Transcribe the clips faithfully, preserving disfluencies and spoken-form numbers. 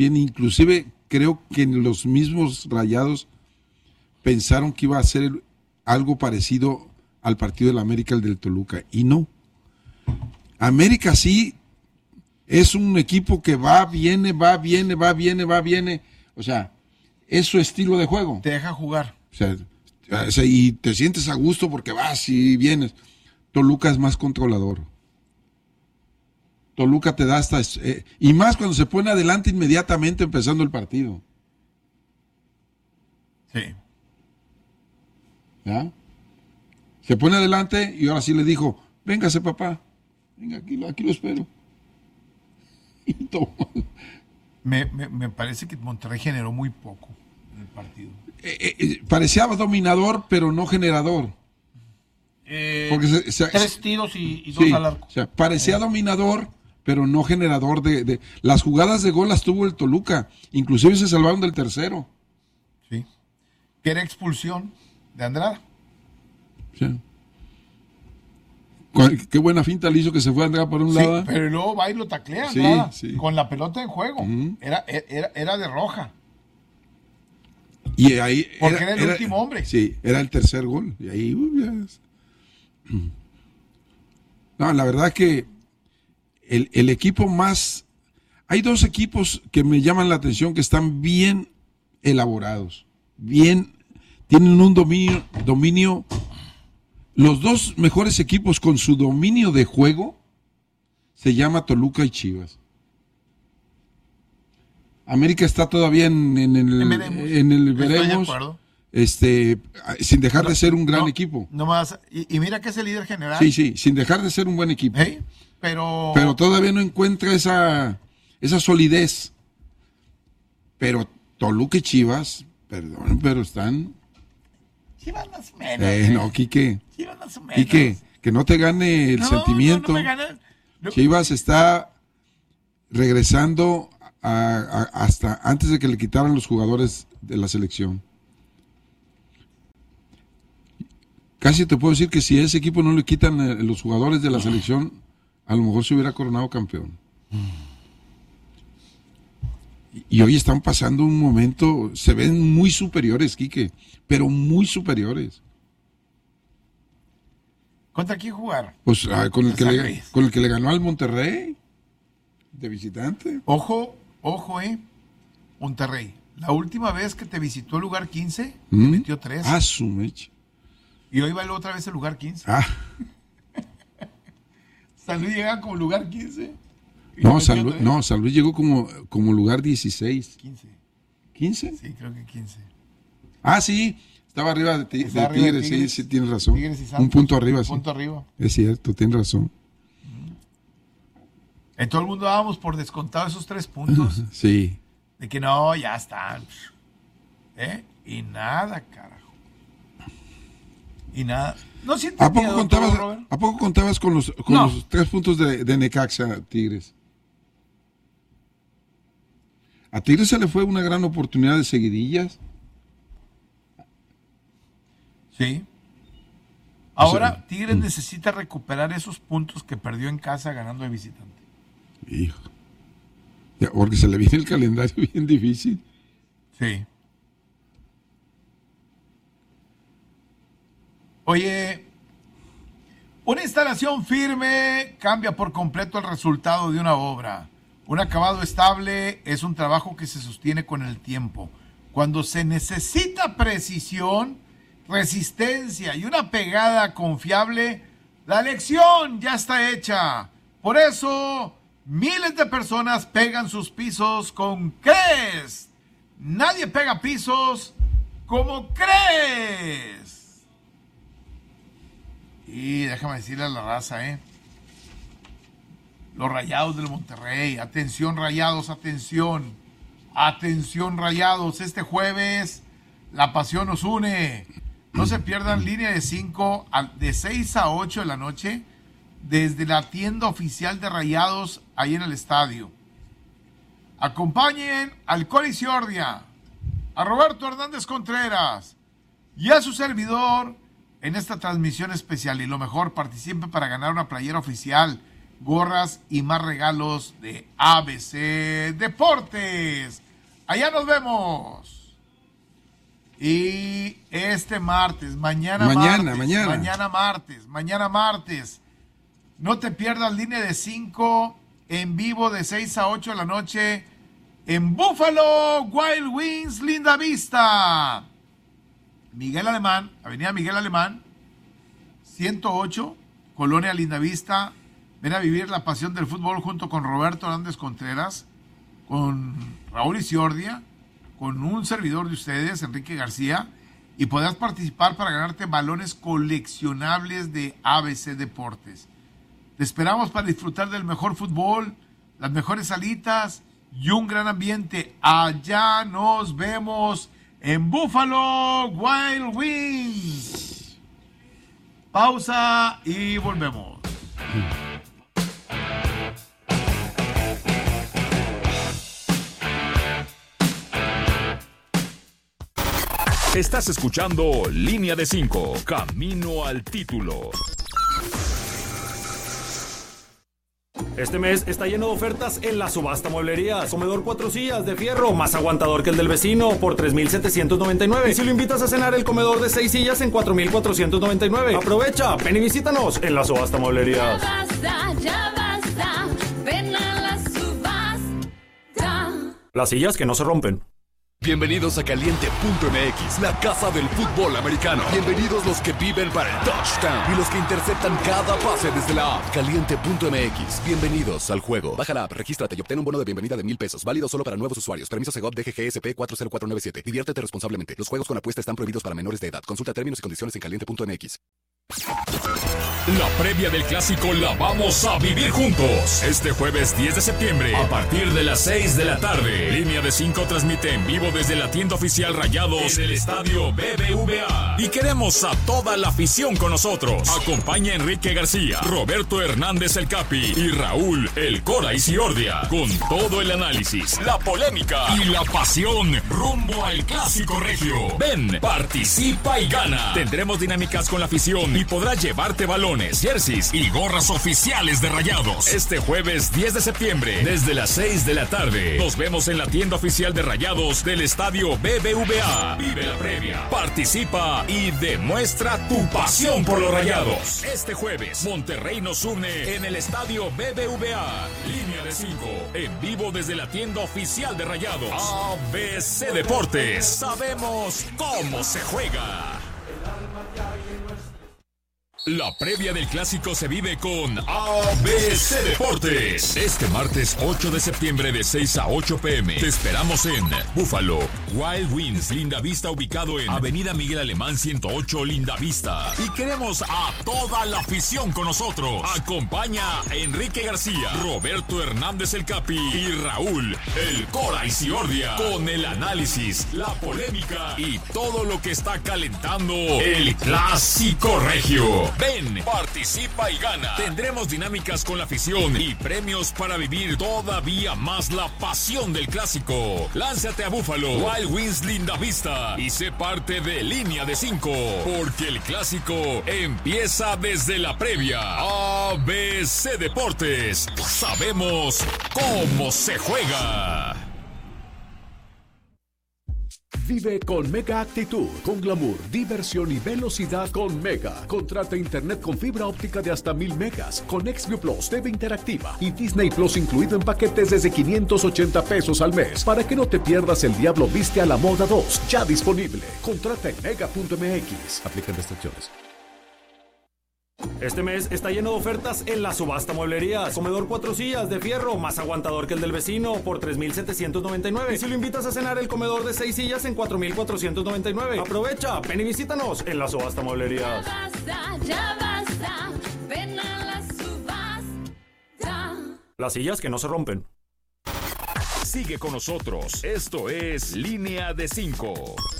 inclusive creo que los mismos Rayados pensaron que iba a ser algo parecido al partido del América, el del Toluca, y no. América sí es un equipo que va, viene, va, viene, va, viene, va, viene. O sea, es su estilo de juego. Te deja jugar. O sea, o sea, y te sientes a gusto porque vas y vienes. Toluca es más controlador. Toluca te da hasta... Eh, y más cuando se pone adelante inmediatamente empezando el partido. Sí. ¿Ya? Se pone adelante y ahora sí le dijo, véngase papá, venga, aquí, aquí lo espero. Y toma. Me, me, me parece que Monterrey generó muy poco en el partido. Eh, eh, parecía dominador, pero no generador. Eh, Porque se, se, tres tiros y, y dos sí, al arco. O sea, parecía eh. dominador, pero no generador de, de... Las jugadas de gol las tuvo el Toluca. Inclusive se salvaron del tercero. Sí. Que era expulsión de Andrada. Sí. Qué buena finta le hizo que se fue a Andrada por un sí, lado. Pero luego va y lo taclea sí, Andrada, sí. con la pelota en juego. Uh-huh. Era, era, era de roja. Y ahí porque era, era el era, último hombre. Sí, era el tercer gol. Y ahí, uh, ya. No, la verdad que el, el equipo más... Hay dos equipos que me llaman la atención, que están bien elaborados, bien, tienen un dominio, dominio, los dos mejores equipos con su dominio de juego se llama Toluca y Chivas. América está todavía en, en el, en el veremos, este, sin dejar no, de ser un gran no, equipo. No más, y, y mira que es el líder general. Sí, sí, sin dejar de ser un buen equipo. ¿Eh? Pero... pero todavía no encuentra esa, esa solidez. Pero Toluca y Chivas, perdón, pero están... Chivas más o menos. Eh, no, Quique. Chivas más o menos. Quique, que no te gane el no, sentimiento. No, no me gana. No. Chivas está regresando a, a, hasta antes de que le quitaran los jugadores de la selección. Casi te puedo decir que si a ese equipo no le quitan eh, los jugadores de la selección, a lo mejor se hubiera coronado campeón. Y, y hoy están pasando un momento, se ven muy superiores, Quique, pero muy superiores. ¿Contra quién jugar? Pues ah, con, el que le, con el que le ganó al Monterrey, de visitante. Ojo, ojo, eh, Monterrey. La última vez que te visitó el lugar quince, ¿Mm? te metió tres. Ah, su mecha. Y hoy va otra vez el lugar quince. Ah. San Luis llega como lugar quince. No, San Luis, no, San Luis llegó como, como lugar dieciséis. quince. ¿quince? Sí, creo que quince. Ah, sí. Estaba arriba de, de, arriba Tigres, de Tigres, sí, sí, tienes razón. Tigres y Santos, un punto arriba, un sí. punto arriba. Es cierto, tienes razón. En todo el mundo dábamos por descontado esos tres puntos. Sí. De que no, ya están. ¿Eh? Y nada, carajo. Y nada. ¿No sientes ¿A poco, miedo, contabas, Robert? ¿A poco contabas con los, con no. los tres puntos de, de Necaxa, Tigres? A Tigres se le fue una gran oportunidad de seguidillas. Sí. Ahora, o sea, Tigres mm. necesita recuperar esos puntos que perdió en casa ganando de visitante. Hijo. Ya, porque se le viene el calendario bien difícil. Sí. Oye, una instalación firme cambia por completo el resultado de una obra. Un acabado estable es un trabajo que se sostiene con el tiempo. Cuando se necesita precisión, resistencia y una pegada confiable, la lección ya está hecha. Por eso, miles de personas pegan sus pisos con Crest. Nadie pega pisos como Crest. Y déjame decirle a la raza, ¿eh? Los Rayados del Monterrey. Atención, Rayados, atención. Atención, Rayados. Este jueves la pasión nos une. No se pierdan línea de cinco de seis a ocho de la noche desde la tienda oficial de Rayados ahí en el estadio. Acompañen al Cori Ciordia, a Roberto Hernández Contreras y a su servidor en esta transmisión especial. Y lo mejor, participe para ganar una playera oficial gorras y más regalos de A B C Deportes. Allá nos vemos. Y este martes, mañana, mañana, martes, mañana, mañana martes, mañana martes, no te pierdas Línea de cinco en vivo de seis a ocho de la noche en Buffalo Wild Wings, Linda Vista. Miguel Alemán, Avenida Miguel Alemán, ciento ocho, Colonia Lindavista. Ven a vivir la pasión del fútbol junto con Roberto Hernández Contreras, con Raúl Isiordia, con un servidor de ustedes, Enrique García, y podrás participar para ganarte balones coleccionables de A B C Deportes. Te esperamos para disfrutar del mejor fútbol, las mejores salitas y un gran ambiente. Allá nos vemos en Buffalo Wild Wings. Pausa y volvemos. Estás escuchando Línea de cinco, Camino al Título. Este mes está lleno de ofertas en la subasta Mueblerías. Comedor cuatro sillas de fierro, más aguantador que el del vecino, por tres mil setecientos noventa y nueve. Y si lo invitas a cenar, el comedor de seis sillas en cuatro mil cuatrocientos noventa y nueve. Aprovecha, ven y visítanos en la subasta Mueblerías. Ya basta, ya basta, ven a la subasta. Las sillas que no se rompen. Bienvenidos a Caliente punto M X, la casa del fútbol americano. Bienvenidos los que viven para el touchdown y los que interceptan cada pase desde la app. Caliente punto M X, bienvenidos al juego. Baja la app, regístrate y obtén un bono de bienvenida de mil pesos. Válido solo para nuevos usuarios. Permiso Segov D G G S P cuatro cero cuatro nueve siete. Diviértete responsablemente. Los juegos con apuesta están prohibidos para menores de edad. Consulta términos y condiciones en caliente punto M X. La previa del clásico la vamos a vivir juntos. Este jueves diez de septiembre, a partir de las seis de la tarde. Línea de cinco transmite en vivo desde la tienda oficial Rayados en el estadio B B V A. Y queremos a toda la afición con nosotros. Acompaña a Enrique García, Roberto Hernández el Capi y Raúl el Cora Isiordia. Con todo el análisis, la polémica y la pasión rumbo al clásico regio. Ven, participa y gana. Tendremos dinámicas con la afición y podrás llevarte balones, jerseys y gorras oficiales de Rayados. Este jueves diez de septiembre, desde las seis de la tarde. Nos vemos en la tienda oficial de Rayados del estadio B B V A. Vive la previa, participa y demuestra tu pasión por los Rayados. Este jueves, Monterrey nos une en el estadio B B V A. Línea de cinco, en vivo desde la tienda oficial de Rayados. A B C Deportes, sabemos cómo se juega. La previa del clásico se vive con A B C Deportes. Este martes ocho de septiembre de seis a ocho pm. Te esperamos en Buffalo Wild Wings, Linda Vista, ubicado en Avenida Miguel Alemán ciento ocho, Linda Vista. Y queremos a toda la afición con nosotros. Acompaña a Enrique García, Roberto Hernández el Capi y Raúl el Cora Isiordia. Con el análisis, la polémica y todo lo que está calentando el clásico regio. Ven, participa y gana. Tendremos dinámicas con la afición y premios para vivir todavía más la pasión del clásico. Lánzate a Buffalo Wild Wings, Linda Vista y sé parte de Línea de cinco, porque el clásico empieza desde la previa. A B C Deportes, sabemos cómo se juega. Vive con Mega Actitud, con glamour, diversión y velocidad con Mega. Contrata internet con fibra óptica de hasta mil megas, con Xview Plus, T V interactiva y Disney Plus incluido en paquetes desde quinientos ochenta pesos al mes. Para que no te pierdas El Diablo Viste a la Moda dos, ya disponible. Contrata en mega punto m x. Aplican restricciones. Este mes está lleno de ofertas en la subasta Mueblerías. Comedor cuatro sillas de fierro, más aguantador que el del vecino, por tres mil setecientos noventa y nueve. Y si lo invitas a cenar, el comedor de seis sillas en cuatro mil cuatrocientos noventa y nueve. Aprovecha, ven y visítanos en la subasta Mueblerías. Ya basta, ya basta, ven a la subasta. Las sillas que no se rompen. Sigue con nosotros. Esto es Línea de cinco.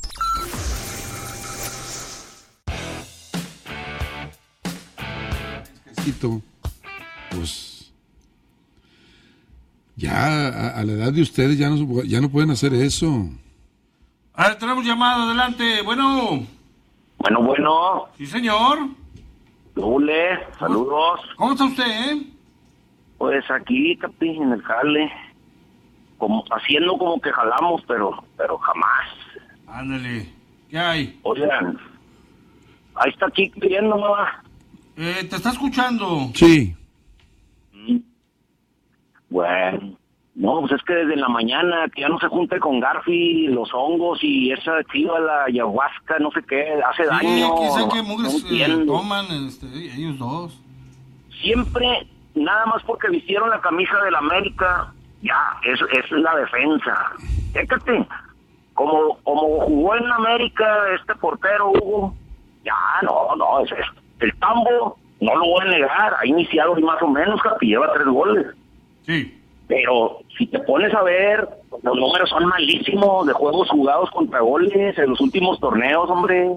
Pues ya a, a la edad de ustedes ya no, ya no pueden hacer eso. A ver, tenemos llamada, adelante. Bueno. Bueno, bueno. Sí, señor. Doble, saludos. ¿Cómo está usted, eh? Pues aquí, Capi, en el jale, como haciendo como que jalamos, pero pero jamás. Ándale, ¿qué hay? Oigan, ahí está Chico pidiendo, mamá. Eh, ¿te está escuchando? Sí. Bueno, no, pues es que desde la mañana, que ya no se junte con Garfi, los hongos y esa chiva, la ayahuasca, no sé qué, hace Sí, daño. que sé que no mugres eh, entiendo. toman este, ellos dos. Siempre, nada más porque vistieron la camisa del América, ya, es, es la defensa. Fíjate, como, como jugó en América este portero Hugo, ya, no, no, es, es el Tambo, no lo voy a negar, ha iniciado más o menos, Capi, lleva tres goles. Sí. Pero si te pones a ver, los números son malísimos de juegos jugados contra goles en los últimos torneos, hombre.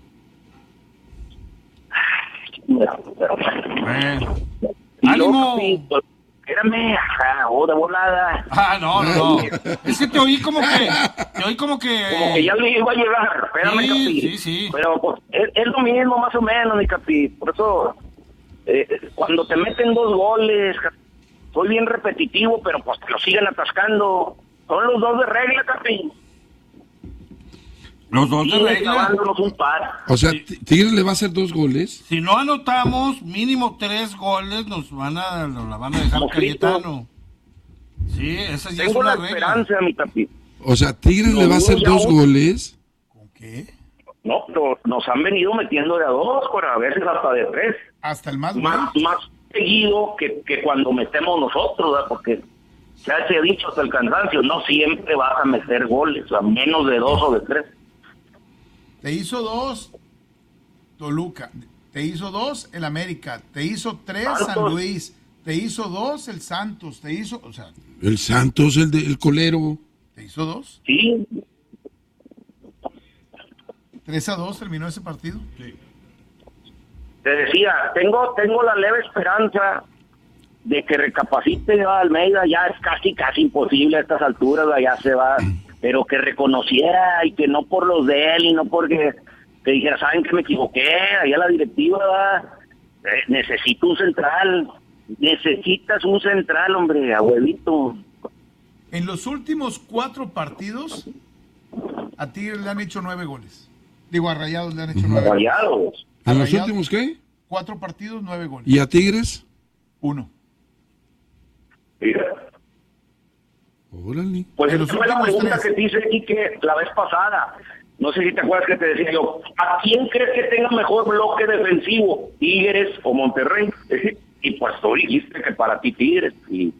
Pero, pero, Bueno. y ¡Ánimo! luego, Capi, pues, espérame, ajá, oh, de volada. Ah, no, no, no. Es que te oí como que, te oí como que... Como que ya le iba a llegar, espérame, Sí, Capi. sí, sí. Pero pues es, es lo mismo más o menos, mi Capi. Por eso, eh, cuando te meten dos goles, Capi, soy bien repetitivo, pero pues te lo siguen atascando. Son los dos de regla, Capi. Los dos de Siguen regla. clavándonos un par. O sea, T- Tigres le va a hacer dos goles. Si no anotamos mínimo tres goles, nos van a, nos la van a dejar Mosquito. Cayetano. Sí, esa ya es Tengo una la regla. esperanza, mi Capi. O sea, Tigres No, le va a hacer ya dos un- goles. ¿Con qué? No, pero nos han venido metiendo de a dos, para a veces hasta de tres. Hasta el más Más, bueno. más seguido que, que cuando metemos nosotros, ¿verdad? Porque ya se ha dicho hasta el cansancio, no siempre vas a meter goles, a menos de dos o de tres. Te hizo dos Toluca, te hizo dos el América, te hizo tres San Santos. Luis, te hizo dos el Santos, te hizo, o sea, El Santos, el, de, el colero. te hizo dos. Sí, tres a dos terminó ese partido. te decía, tengo tengo la leve esperanza de que recapacite a Almeida, ya es casi casi imposible a estas alturas, ya se va, pero que reconociera y que no por los de él y no porque que dijera, saben que me equivoqué, allá la directiva, eh, necesito un central, necesitas un central, hombre, abuelito. En los últimos cuatro partidos, a Tigres le han hecho nueve goles. Digo, a Rayados le han hecho nueve goles. Rayados. ¿En los Rayados. últimos qué? Cuatro partidos, nueve goles. ¿Y a Tigres? Uno. Mira. Órale. Pues En los esa fue la últimos pregunta tres. que te hice aquí que la vez pasada. No sé si te acuerdas que te decía yo, ¿a quién crees que tenga mejor bloque defensivo? ¿Tigres o Monterrey? Y pues tú dijiste que para ti Tigres. Y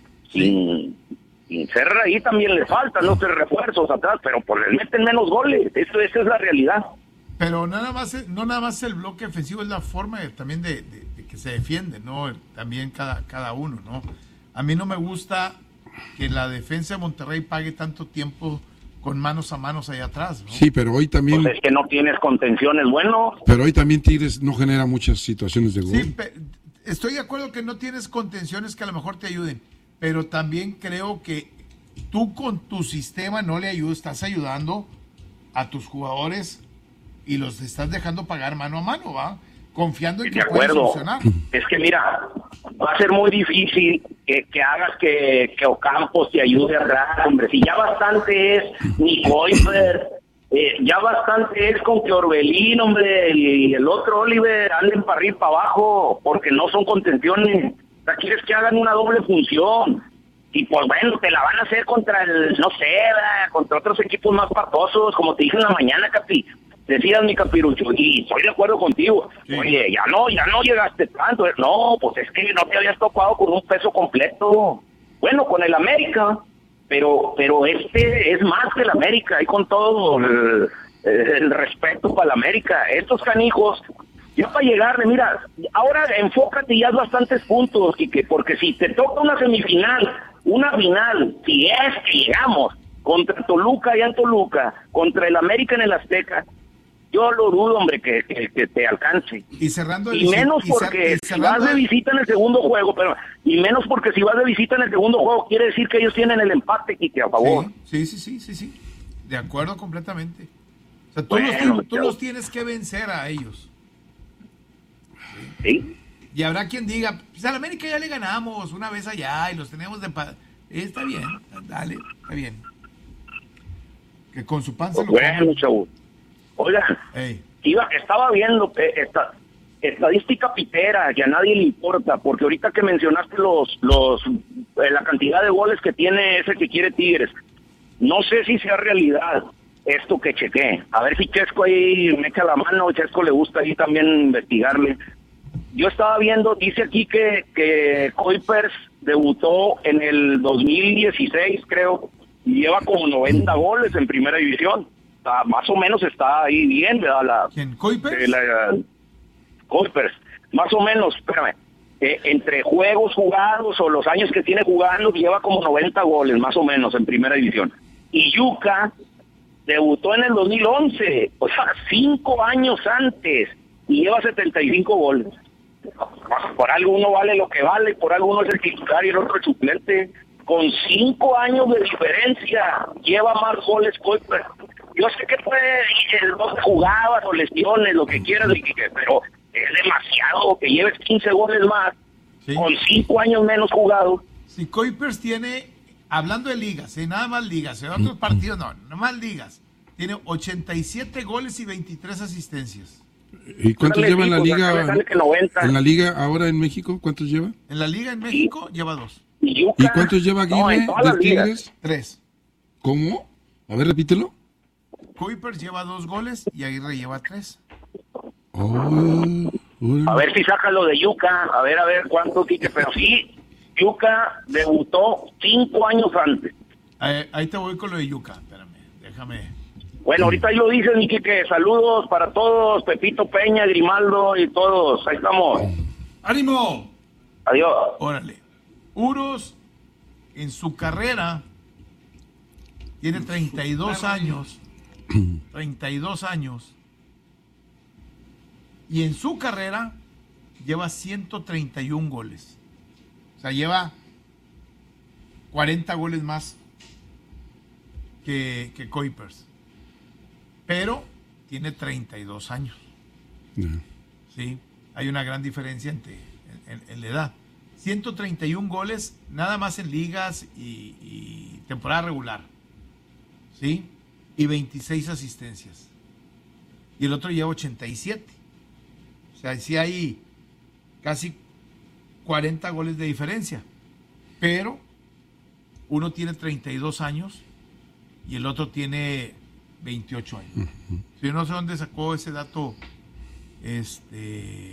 sin, sin ser ahí también le faltan los tres refuerzos atrás, pero pues les meten menos goles. Eso, esa es la realidad. Pero nada más, es- no nada más el bloque ofensivo, es la forma de- también de, de- de que se defiende, ¿no? También cada, cada uno, ¿no? A mí no me gusta que la defensa de Monterrey pague tanto tiempo con manos a manos allá atrás, ¿no? Sí, pero hoy también, Pues es que no tienes contenciones buenos. pero hoy también Tigres no genera muchas situaciones de gol. Sí, pe- estoy de acuerdo que no tienes contenciones que a lo mejor te ayuden, pero también creo que tú con tu sistema no le ayudas, estás ayudando a tus jugadores y los estás dejando pagar mano a mano, ¿va? Confiando en De que puede acuerdo. funcionar. Es que mira, va a ser muy difícil que, que hagas que, que Ocampos te ayude atrás, hombre. Si ya bastante es Nicoifer, eh, ya bastante es con que Orbelín, hombre, y el otro Oliver anden para arriba y para abajo, porque no son contenciones. O sea, quieres que hagan una doble función. Y pues bueno, te la van a hacer contra el, no sé, ¿verdad? Contra otros equipos más patosos, como te dije en la mañana, Capi. Decías, mi Capirucho, y estoy de acuerdo contigo. Sí. Oye, ya no, ya no llegaste tanto. No, pues es que no te habías topado con un peso completo. Bueno, con el América, pero pero este es más que el América, y con todo el, el respeto para el América. Estos canijos, ya para llegarle, mira, ahora enfócate y haz bastantes puntos, Quique, porque si te toca una semifinal, una final, si es que llegamos, contra Toluca allá en Toluca, contra el América en el Azteca, yo lo dudo, hombre, que, que, que te alcance. Y cerrando el Y menos y cer- porque y si cerrando vas de el- visita en el segundo juego, pero y menos porque si vas de visita en el segundo juego, quiere decir que ellos tienen el empate, Quique, a favor. Sí, sí, sí, sí, sí, sí. De acuerdo completamente. O sea, tú, Bueno, los, tienes, tú pero- los tienes que vencer a ellos. ¿Sí? Y habrá quien diga, pues a la América ya le ganamos una vez allá y los tenemos de... Pa está bien, dale, está bien. Que con su pan se lo Bueno, chavos. Oigan, Ey. iba, estaba viendo eh, esta estadística pitera que a nadie le importa, porque ahorita que mencionaste los, los, eh, la cantidad de goles que tiene ese que quiere Tigres, no sé si sea realidad esto que chequé. A ver si Chesco ahí me echa la mano, Chesco le gusta ahí también investigarle. Yo estaba viendo, dice aquí que, que Kuipers debutó en el dos mil dieciséis, creo, y lleva como noventa goles en primera división. O sea, más o menos está ahí bien, ¿verdad? La, ¿Quién? ¿Kuipers? eh, la, Kuipers, más o menos, espérame, eh, entre juegos jugados o los años que tiene jugando, lleva como noventa goles, más o menos, en primera división. Y Yuka debutó en el dos mil once, o sea, cinco años antes, y lleva setenta y cinco goles. Por algo uno vale lo que vale, por algo uno es el titular y el otro el suplente. Con cinco años de diferencia, lleva más goles Kuipers. Yo sé que puede ir dos jugadas o lesiones, lo que quieras, pero es demasiado que lleves quince goles más, Sí. con cinco años menos jugados. Si Kuipers tiene, hablando de ligas, ¿eh? Nada más ligas, en otros partidos no, nada más ligas, tiene ochenta y siete goles y veintitrés asistencias. ¿Y cuántos Dale, lleva en la digo, liga? sale- sale que noventa. En la liga ahora en México, ¿cuántos lleva? En la liga en México lleva dos, Y, Yuka, ¿Y cuántos lleva no, Aguirre en todas de las ligas. Tigres? tres. ¿Cómo? A ver, repítelo. Kuipers lleva dos goles y Aguirre lleva tres. Oh, órale. A ver si saca lo de Yuka, a ver, a ver cuánto Quique, pero sí, Yuka debutó cinco años antes. Ahí, ahí te voy con lo de Yuka, espérame, déjame. Bueno, ahorita ahí lo dices, mi Quique, saludos para todos, Pepito Peña, Grimaldo y todos, ahí estamos. ¡Ánimo! Adiós. Órale. Uros, en su carrera, tiene treinta y dos años. treinta y dos años. Y en su carrera lleva ciento treinta y uno goles. O sea, lleva cuarenta goles más que, que Kuipers. Pero tiene treinta y dos años. Ya. ¿Sí? Hay una gran diferencia entre, en, en- en la edad. ciento treinta y uno goles nada más en ligas y, y temporada regular. ¿Sí? Y veintiséis asistencias. Y el otro lleva ochenta y siete. O sea, sí hay casi cuarenta goles de diferencia. Pero uno tiene treinta y dos años y el otro tiene veintiocho años. Yo no sé dónde sacó ese dato este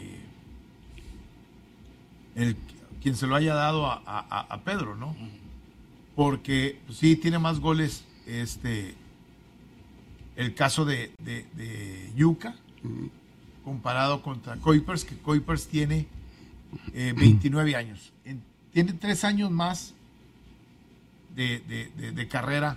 el quien se lo haya dado a, a- a Pedro, ¿no? Porque pues, sí tiene más goles este el caso de, de, de Yuka comparado contra Kuipers, que Kuipers tiene eh, veintinueve años. En- tiene tres años más de, de- de- de carrera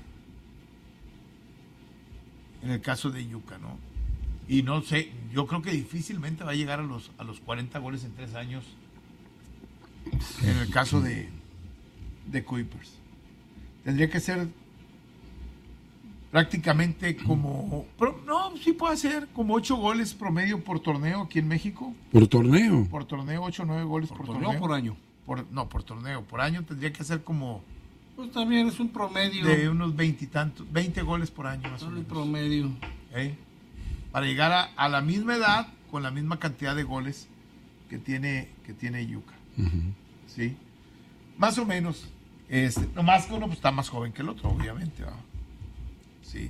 en el caso de Yuka, ¿no? Y no sé, yo creo que difícilmente va a llegar a los, a los cuarenta goles en tres años en el caso de, de Kuipers. Tendría que ser prácticamente como... pero no, sí puede ser como ocho goles promedio por torneo aquí en México. Por torneo. Por torneo, ocho o nueve goles por, ¿Por torneo. torneo o por año? Por- no, por torneo. Por año tendría que ser como Pues también es un promedio. de unos veintitantos, veinte goles por año más o Son el menos. promedio. ¿Eh? Para llegar a, a la misma edad con la misma cantidad de goles que tiene que tiene Yuka. ¿Sí? Más o menos. Este, nomás que uno pues, está más joven que el otro, obviamente. ¿va? Sí.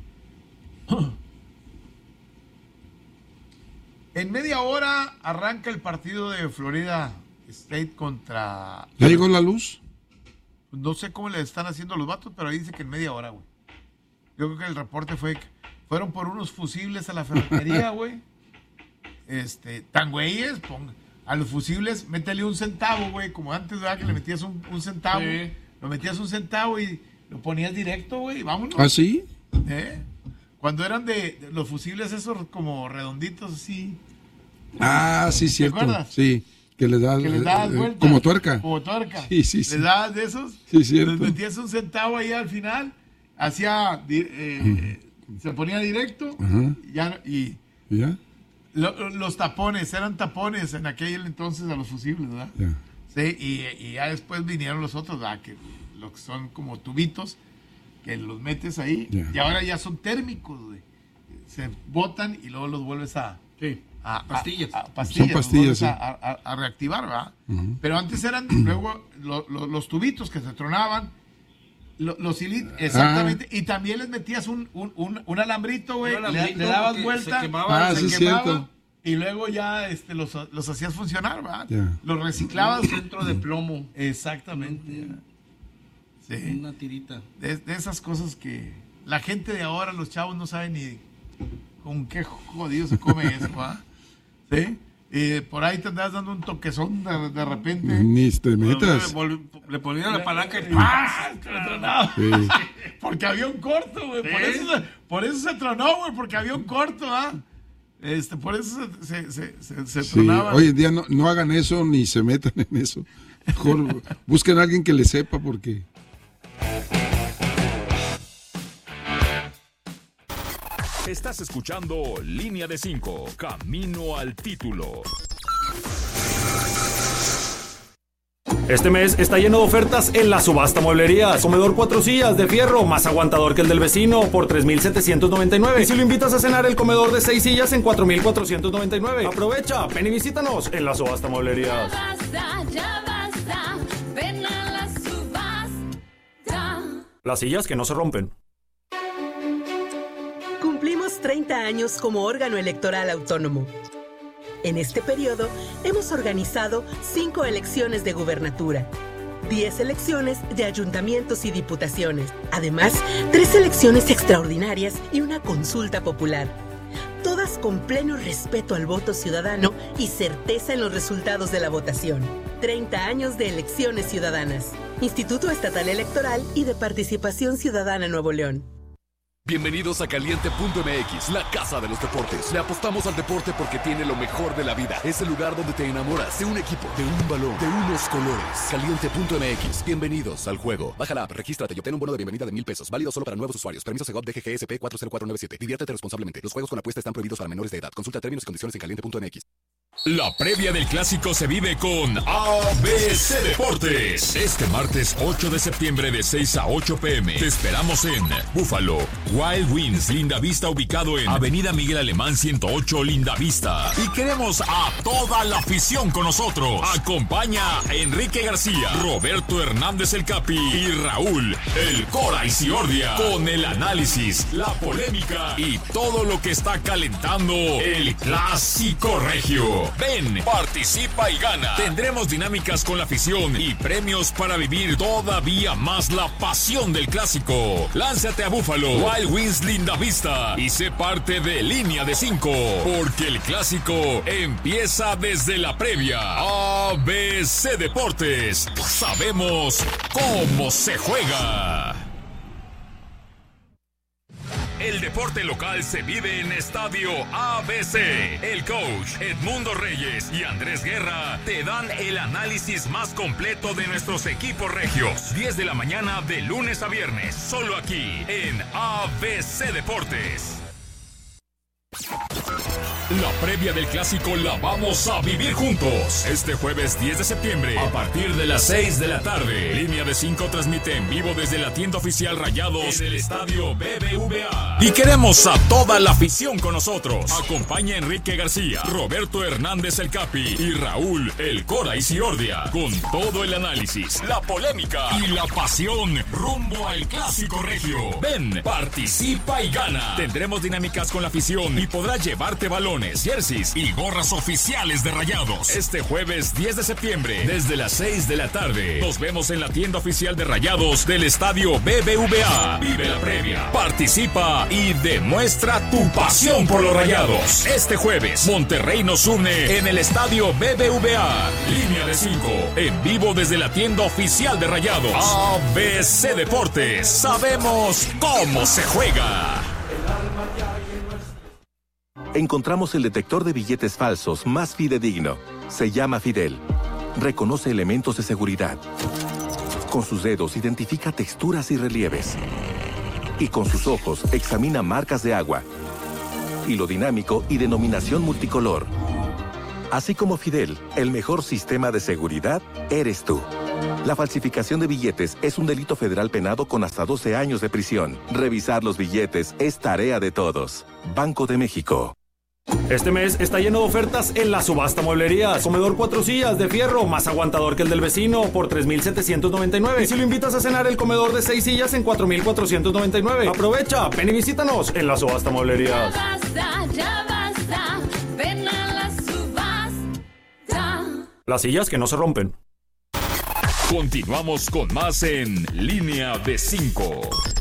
En media hora arranca el partido de Florida State contra... ¿Ya llegó la luz? No sé cómo le están haciendo los vatos, pero ahí dice que en media hora, güey. Yo creo que el reporte fue que fueron por unos fusibles a la ferretería, güey. Este, tan güeyes, pon- a los fusibles, métele un centavo, güey, como antes, ¿verdad? Que le metías un, un centavo, Sí. lo metías un centavo y lo ponías directo, güey, y vámonos. ¿Ah, sí? ¿Eh? Cuando eran de, de los fusibles esos como redonditos así, Ah, sí, cierto. acuerdas? Sí, que le das, que les dabas eh, vueltas. como tuerca. Como tuerca. Sí, sí, sí. Les dabas de esos. Sí, cierto. Les metías un centavo ahí al final. Hacía. di- eh, se ponía directo. Ajá. Y, ya, y, ¿Ya? Lo, los tapones, eran tapones en aquel entonces a los fusibles, ¿verdad? Ya. Sí, y, y ya después vinieron los otros, ¿verdad? Que lo que son como tubitos, que los metes ahí, Ya. y ahora ya son térmicos, güey. Se botan y luego los vuelves a... Sí. A, a- Pastillas. a- a pastillas, Son pastillas, los sí. vuelves a, a- a reactivar, ¿verdad? Ujú. Pero antes eran luego lo- lo- los tubitos que se tronaban, lo- los hili- exactamente, y también les metías un, un, un, un alambrito, güey, Un le, alambrito le dabas porque vuelta, se quemaba, Ah, se sí, quemaba, cierto. y luego ya este, los, los hacías funcionar, ¿verdad? Ya. Los reciclabas. Un centro de plomo. Exactamente. Sí. Una tirita. De, de esas cosas que la gente de ahora, los chavos, no saben ni con qué jodido se come eso, ¿va? ¿Sí? Y por ahí te andas dando un toquezón de, de repente. Ni te metas. Le, vol- le ponían la palanca y ¡Pah! Se tronaba. Sí. Porque había un corto, güey. Por, eso se- por eso se tronó, güey. Porque había un corto, ¿ah? Este, por eso se, se, se, se, se Sí, tronaba. hoy en día no, no hagan eso ni se metan en eso. Mejor busquen a alguien que le sepa porque... Estás escuchando Línea de cinco, Camino al Título. Este mes está lleno de ofertas en la subasta mueblerías. Comedor cuatro sillas de fierro, más aguantador que el del vecino, por tres mil setecientos noventa y nueve. Y si lo invitas a cenar, el comedor de seis sillas en cuatro mil cuatrocientos noventa y nueve. Aprovecha, ven y visítanos en la subasta mueblerías. Ya basta, ya basta, ven a la subasta. Las sillas que no se rompen. Cumplimos treinta años como órgano electoral autónomo. En este periodo hemos organizado cinco elecciones de gubernatura, diez elecciones de ayuntamientos y diputaciones, además tres elecciones extraordinarias y una consulta popular. Todas con pleno respeto al voto ciudadano y certeza en los resultados de la votación. treinta años de elecciones ciudadanas. Instituto Estatal Electoral y de Participación Ciudadana Nuevo León. Bienvenidos a Caliente punto M X, la casa de los deportes. Le apostamos al deporte porque tiene lo mejor de la vida. Es el lugar donde te enamoras de un equipo, de un balón, de unos colores. Caliente punto M X, bienvenidos al juego. Baja la app, regístrate y obtén un bono de bienvenida de mil pesos. Válido solo para nuevos usuarios. Permiso Segov D G G S P cuatro cero cuatro nueve siete. Diviértete responsablemente. Los juegos con apuesta están prohibidos para menores de edad. Consulta términos y condiciones en caliente punto M X. La previa del clásico se vive con A B C Deportes. Este martes ocho de septiembre de seis a ocho pm. Te esperamos en Búfalo, Wild Wings, Linda Vista, ubicado en Avenida Miguel Alemán ciento ocho, Linda Vista. Y queremos a toda la afición con nosotros. Acompaña a Enrique García, Roberto Hernández el Capi y Raúl el Cora Isiordia. Con el análisis, la polémica y todo lo que está calentando el clásico regio. Ven, participa y gana. Tendremos dinámicas con la afición y premios para vivir todavía más la pasión del clásico. Lánzate a Búfalo, Wild Wings Linda Vista y sé parte de Línea de cinco, porque el clásico empieza desde la previa. A B C Deportes, sabemos cómo se juega. El deporte local se vive en Estadio A B C. El coach Edmundo Reyes y Andrés Guerra te dan el análisis más completo de nuestros equipos regios. diez de la mañana de lunes a viernes, solo aquí en A B C Deportes. La previa del clásico la vamos a vivir juntos. Este jueves diez de septiembre, a partir de las seis de la tarde. Línea de cinco transmite en vivo desde la tienda oficial Rayados en el estadio B B V A. Y queremos a toda la afición con nosotros. Acompaña a Enrique García, Roberto Hernández el Capi y Raúl el Cora Isiordia. Con todo el análisis, la polémica y la pasión rumbo al clásico regio. Ven, participa y gana. Tendremos dinámicas con la afición y podrás llevarte balones, jerseys y gorras oficiales de Rayados. Este jueves diez de septiembre, desde las seis de la tarde. Nos vemos en la tienda oficial de Rayados del estadio B B V A. Vive la previa, participa y demuestra tu pasión por los Rayados. Este jueves, Monterrey nos une en el estadio B B V A. Línea de cinco, en vivo desde la tienda oficial de Rayados. A B C Deportes, sabemos cómo se juega. Encontramos el detector de billetes falsos más fidedigno. Se llama Fidel. Reconoce elementos de seguridad. Con sus dedos identifica texturas y relieves. Y con sus ojos examina marcas de agua. hilo dinámico y denominación multicolor. Así como Fidel, el mejor sistema de seguridad eres tú. La falsificación de billetes es un delito federal penado con hasta doce años de prisión. Revisar los billetes es tarea de todos. Banco de México. Este mes está lleno de ofertas en la subasta mueblerías. Comedor cuatro sillas de fierro, más aguantador que el del vecino, por tres mil setecientos noventa y nueve. Y si lo invitas a cenar, el comedor de seis sillas en cuatro mil cuatrocientos noventa y nueve. Aprovecha, ven y visítanos en la subasta mueblerías. Ya basta, ya basta, ven a la subasta. Las sillas que no se rompen. Continuamos con más en Línea de cinco.